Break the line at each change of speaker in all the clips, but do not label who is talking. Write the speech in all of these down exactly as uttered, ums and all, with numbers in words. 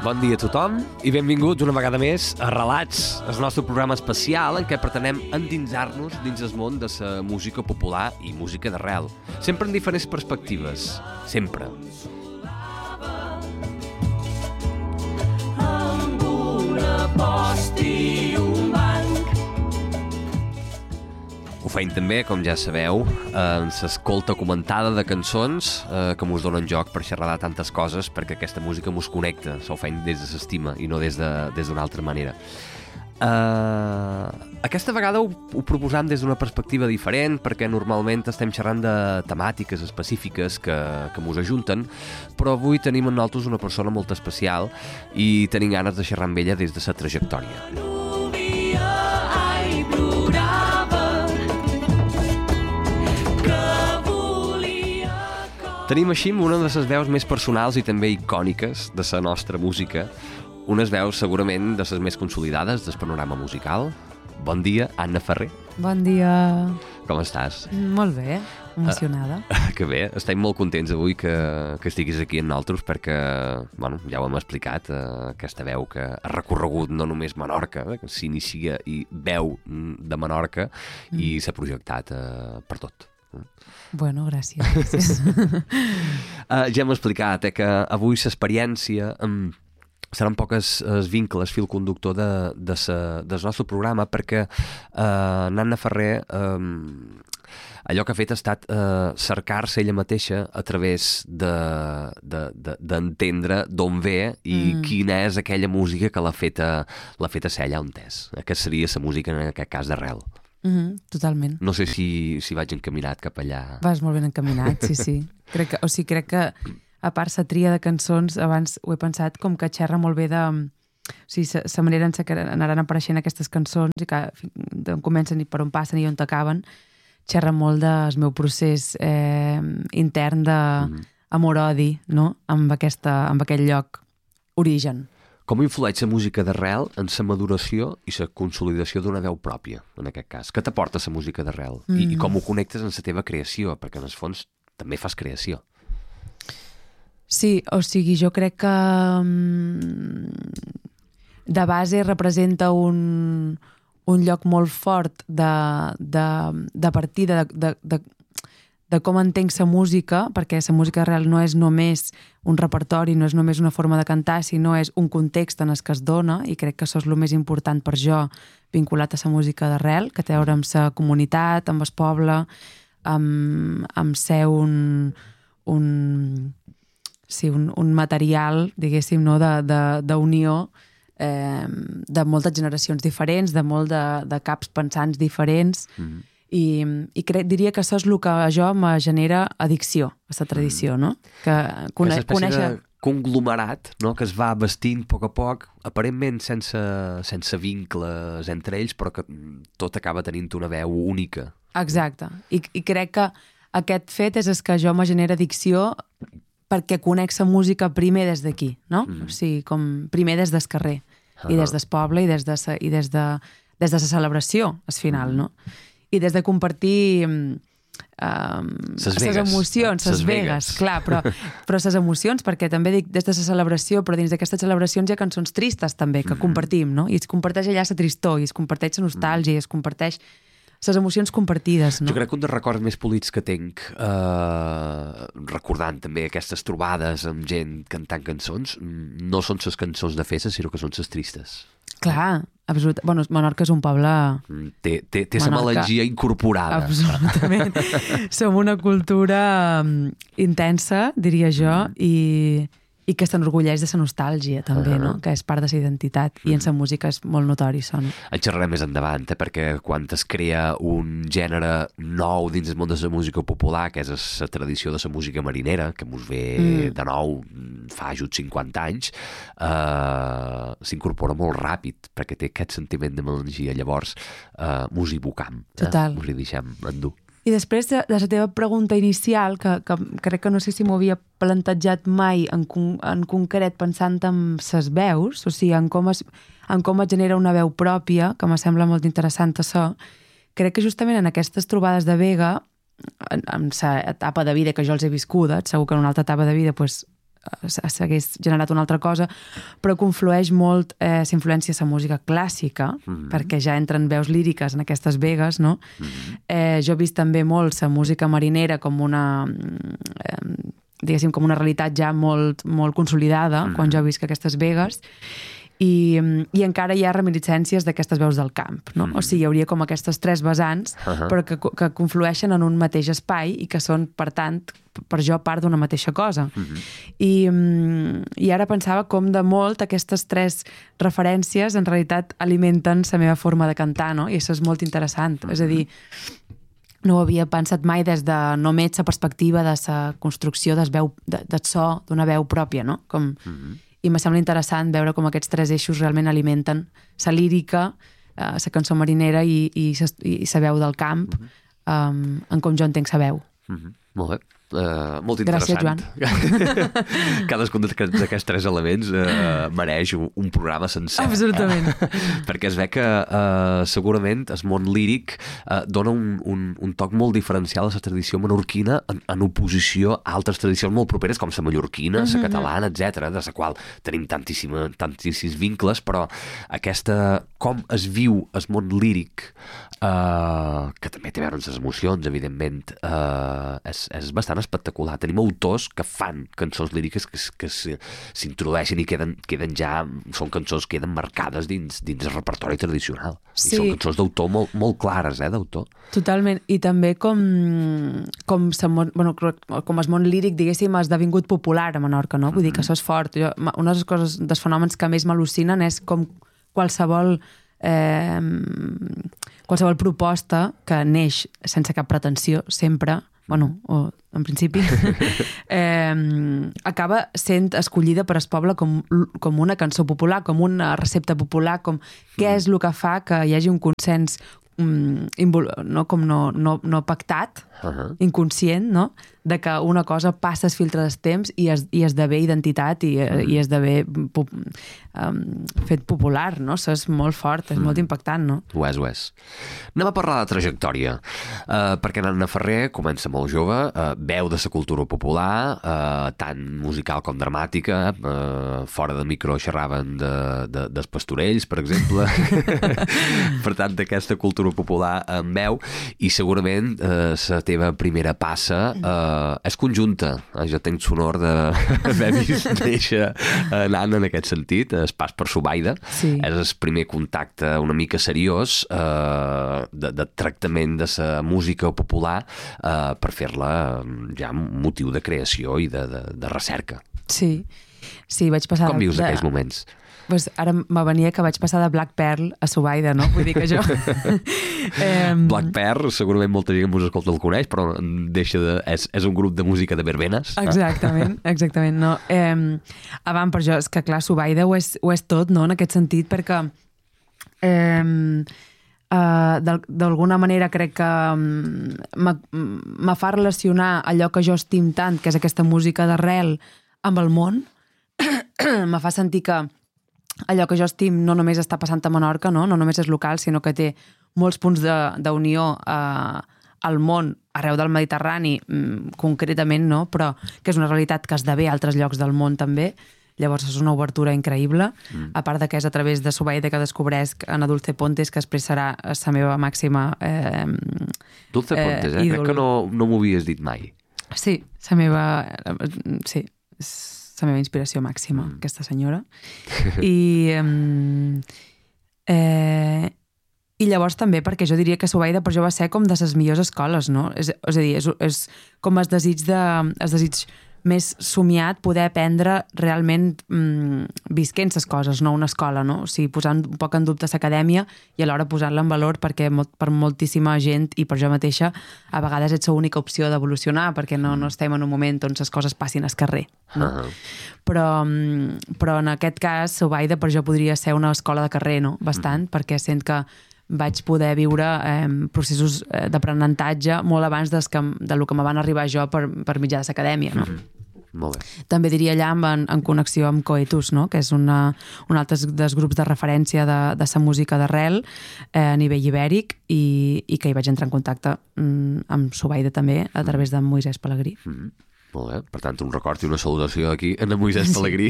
Bon dia a tothom i benvinguts una vegada més a Relats, el nostre programa especial en què pretenem endinsar-nos dins el món de la música popular i música d'arrel, sempre en diferents perspectives, sempre. Amb una posta i un banc. Ho feim també, com ja sabeu, en l'escolta comentada de cançons eh, que mos donen joc per xerrar de tantes coses, perquè aquesta música mos connecta, s'ho feim des de l'estima i no des d'una de, des altra manera. Uh, aquesta vegada ho, ho proposam des d'una perspectiva diferent, perquè normalment estem xerrant de temàtiques específiques que, que mos ajunten, però avui tenim en nosaltres una persona molt especial i tenim ganes de xerrar amb ella des de la trajectòria. Tenim així una de les veus més personals i també icòniques de la nostra música, unes veus segurament de les més consolidades del panorama musical. Bon dia, Anna Ferrer.
Bon dia.
Com estàs?
Molt bé, emocionada.
Uh, que bé, estem molt contents avui que, que estiguis aquí amb nosaltres perquè, bueno, ja ho hem explicat, uh, aquesta veu que ha recorregut no només Menorca, eh, que s'inicia i veu de Menorca mm. i s'ha projectat uh, per tot.
Bueno, gràcies.
uh, ja hem explicat eh, que avui l'experiència um, seran poques els vincles, fil conductor de, de sa, del nostre programa, perquè uh, Anna Ferrer um, allò que ha fet ha estat uh, cercar-se ella mateixa a través d'entendre de, de, d'on ve i mm. quina és aquella música que l'ha fet a, l'ha fet a ser allà on és, que seria la música en aquest cas d'arrel.
Mm-hmm, totalment.
No sé si, si vaig encaminat cap allà.
Vas molt ben encaminat, sí, sí. Crec que, o sigui, crec que a part la tria de cançons, abans ho he pensat, com que xerra molt bé de... O sigui, la manera en què anaran apareixent aquestes cançons i que d'on comencen i per on passen i on t'acaben, xerra molt del meu procés eh, intern d'amor-odi, no? Amb, aquesta, amb aquest lloc origen.
Com influeix la música d'arrel en la maduració i la consolidació d'una veu pròpia, en aquest cas? Què t'aporta la música d'arrel? Mm. I, I com ho connectes en la teva creació? Perquè en el fons també fas creació.
Sí, o sigui, jo crec que de base representa un, un lloc molt fort de, de, de partida, de, de, de de com entenc la música, perquè la música d'arrel no és només un repertori, no és només una forma de cantar, sinó és un context en el que es dona, i crec que això és el més important per jo, vinculat a la música d'arrel, que té a veure amb la comunitat, amb el poble, amb, amb ser un, un, sí, un, un material, diguéssim, no? d'unió eh, de moltes generacions diferents, de molt de, de caps pensants diferents, mm-hmm. I, i crec, diria que això és el que a jo me genera addicció a la tradició, no? Que cone conèixer...
de conglomerat, no? Que es va vestint a poc a poc, aparentment sense, sense vincles entre ells, però que tot acaba tenint una veu única.
Exacte. I, i crec que aquest fet és el que a jo me genera addicció perquè conec la música primer des d'aquí, no? Mm. O sigui, com primer des del carrer, uh -huh. i des del poble, i des de sa, i des de, des de la celebració, al final, mm. no? I des de compartir um, les emocions, les vegues, clar, però, però les emocions, perquè també dic des de la celebració, però dins d'aquestes celebracions hi ha cançons tristes també, que mm. compartim, no? I es comparteix allà la tristor, i es comparteix la nostàlgia, mm. i es comparteix les emocions compartides, no?
Jo crec que un dels records més polits que tinc, eh, recordant també aquestes trobades amb gent cantant cançons, no són les cançons de festa, sinó que són les tristes.
Clar, absolut. Bueno, Menorca és un poble...
Té, té, té la melangia incorporada.
Absolutament. Som una cultura um, intensa, diria jo, mm. i, i que s'enorgulleix de la nostàlgia, també, uh -huh. no? Que és part de la identitat. Mm. I en la música és molt notori, són.
En xerrarem més endavant, eh? Perquè quan es crea un gènere nou dins del món de la música popular, que és la tradició de la música marinera, que mos ve mm. de nou fa just cinquanta anys, eh, s'incorpora molt ràpid, perquè té aquest sentiment de melangia. Llavors, eh, mos hi bocam.
Total.
Eh? Mos hi deixem endur.
I després de, de la teva pregunta inicial, que, que crec que no sé si m'ho havia plantejat mai en, en concret pensant en ses veus, o sigui, en com es, en com es genera una veu pròpia, que me sembla molt interessant això, crec que justament en aquestes trobades de vega, en, en la etapa de vida que jo els he viscuda, segur que en una altra etapa de vida pues, s'hagués generat una altra cosa, però conflueix molt, eh, s'influència la música clàssica, mm-hmm. perquè ja entren veus líriques en aquestes vegues, no? Mm-hmm. Eh, jo he vist també molt la música marinera com una, eh, diguéssim, com una realitat ja molt, molt consolidada, mm-hmm. quan jo he vist aquestes vegues, I, i encara hi ha reminiscències d'aquestes veus del camp, no? Mm. O sigui, hi hauria com aquestes tres vessants, uh-huh. però que, que conflueixen en un mateix espai i que són, per tant, per jo, part d'una mateixa cosa. Uh-huh. I, I ara pensava com de molt aquestes tres referències en realitat alimenten la meva forma de cantar, no? I això és molt interessant. Uh-huh. És a dir, no ho havia pensat mai des de només la perspectiva de la construcció del, veu, de, del so d'una veu pròpia, no? Com... Uh-huh. I me sembla interessant veure com aquests tres eixos realment alimenten la lírica, la uh, cançó marinera i, i, i la veu del camp, mm-hmm. um, en com jo entenc la veu.
Mm-hmm. Molt bé. Uh, molt interessant.
Gràcies, Joan.
Cadascun d'aquests tres elements uh, mereix un, un programa sencer.
Absolutament.
Perquè es ve que uh, segurament el món líric uh, dona un, un, un toc molt diferencial a la tradició menorquina en, en oposició a altres tradicions molt properes com la mallorquina, la mm-hmm. catalana, etcètera, de la qual tenim tantíssima, tantíssims vincles, però aquesta, com es viu el món líric, uh, que també té a veure amb les emocions, evidentment, uh, és, és bastant espectacular. Tenim autors que fan cançons líriques que, que s'introdueixen i queden, queden ja, són cançons que queden marcades dins, dins el repertori tradicional.
Sí.
I són cançons d'autor molt, molt clares, eh, d'autor.
Totalment. I també com, com, món, bueno, com el món líric, diguéssim, ha esdevingut popular a Menorca, no? Vull mm-hmm. dir que això és fort. Jo, una de les coses, dels fenòmens que més m'al·lucinen és com qualsevol eh, qualsevol proposta que neix sense cap pretensió, sempre, bueno, o en principi, eh, acaba sent escollida per el poble com, com una cançó popular, com una recepta popular, com què és el que fa que hi hagi un consens um, no, com no, no, no pactat, uh-huh. inconscient, no? De que una cosa passa el filtre dels temps i, es, i esdevé identitat i, uh-huh. i esdevé pop, um, fet popular, no? Això és molt fort, és uh-huh. molt impactant, no?
Ho és, ho és. Anem a parlar de trajectòria, uh, perquè Nanna Ferrer comença molt jove, uh, veu de la cultura popular, uh, tant musical com dramàtica, uh, fora de micro xerraven de, de, dels pastorells, per exemple, per tant, d'aquesta cultura popular en veu, i segurament la uh, teva primera passa uh, és conjunta. Jo tenc sonor d'haver vist néixer Nanna en aquest sentit, el pas per Subaida.
Sí.
És el primer contacte una mica seriós eh, de, de tractament de la música popular eh, per fer-la ja motiu de creació i de, de, de recerca.
Sí, sí, vaig passar...
Com vius
de...
aquells moments?
Pues ara me venia que vaig passar de Black Pearl a Subaida, no? Vull dir que jo...
eh... Black Pearl, segurament molta gent que us escolta el coneix, però deixa de... és, és un grup de música de verbenes.
Exactament, exactament. No. Eh, abans, per jo, és que clar, Subaida ho és, ho és tot, no?, en aquest sentit, perquè eh, eh, d'alguna manera crec que me fa relacionar allò que jo estim tant, que és aquesta música d'arrel, amb el món. Me fa sentir que allò que jo estim no només està passant a Menorca, no, no només és local, sinó que té molts punts d'unió eh, al món, arreu del Mediterrani, concretament, no? Però que és una realitat que esdevé a altres llocs del món també. Llavors és una obertura increïble, mm. a part de que és a través de Subaida que descobresc en Dulce Pontes, que després serà la meva màxima eh,
Dulce Pontes, eh? eh Crec que no, no m'ho havies dit mai.
Sí, la meva... Sí, és la meva inspiració màxima, mm. aquesta senyora. I, eh, I llavors també, perquè jo diria que Subaida per jo va ser com de les millors escoles, no? És, és a dir, és, és com el desig, de, el desig més somiat poder aprendre realment mm, visquent les coses, no una escola, no? O sigui, posant un poc en dubte l'acadèmia i alhora posant-la en valor perquè molt, per moltíssima gent i per jo mateixa a vegades ets l'única opció d'evolucionar perquè no, no estem en un moment on les coses passin al carrer, no? Uh-huh. Però, però en aquest cas Subaida per jo podria ser una escola de carrer, no? Bastant, uh-huh. perquè sent que vaig poder viure eh, processos d'aprenentatge molt abans des que, de lo que me van arribar jo per, per mitjà de l'acadèmia, no? Mm-hmm.
Molt bé.
També diria allà en, en connexió amb Coetus, no? Que és una, un altre dels grups de referència de, de sa música d'arrel eh, a nivell ibèric i, i que hi vaig entrar en contacte mm, amb Subaida també a través de Moisès Pelegrí.
Mm-hmm. Molt bé, per tant, un record i una salutació aquí en en Moisès Pelegrí.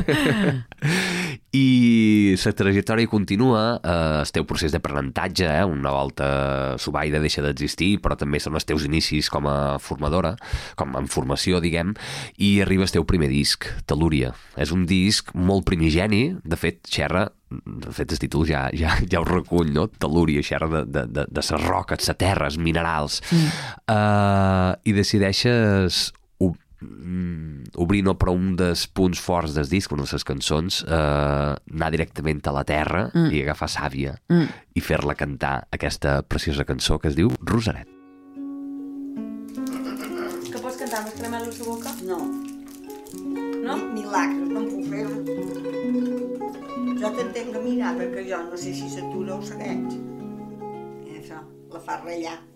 I la trajectòria continua, eh, el teu procés d'aprenentatge, eh, una volta Subaida deixa d'existir, però també són els teus inicis com a formadora, com en formació, diguem, i arriba el teu primer disc, Tel·lúria. És un disc molt primigeni, de fet, xerra, de fet, el títol ja, ja, ja ho recull, no? Tel·lúria, xerra de, de, de, de les roques, les terres, minerals, mm. uh, i decideixes obrir no però un dels punts forts del disc, una de les cançons, eh, anar directament a la terra mm. i agafar Sàvia mm. i fer-la cantar aquesta preciosa cançó que es diu Rosaret.
Que pots cantar amb escramel a la boca?
No.
No?
Ni, ni lacres, no em puc fer. Jo t'entenc a mirar, perquè jo no sé si s'atura o segueix. Això, la fa ratllar.